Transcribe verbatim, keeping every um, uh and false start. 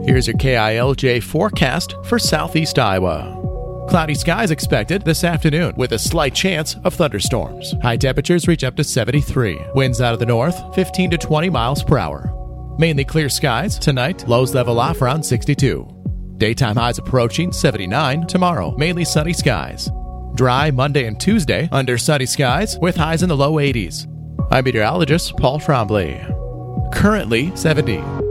Here's your K I L J forecast for southeast Iowa. Cloudy skies expected this afternoon with a slight chance of thunderstorms. High temperatures reach up to seventy-three. Winds out of the north, fifteen to twenty miles per hour. Mainly clear skies tonight. Lows level off around sixty-two. Daytime highs approaching seventy-nine tomorrow. Mainly sunny skies. Dry Monday and Tuesday under sunny skies with highs in the low eighties. I'm meteorologist Paul Trombley. Currently seventy.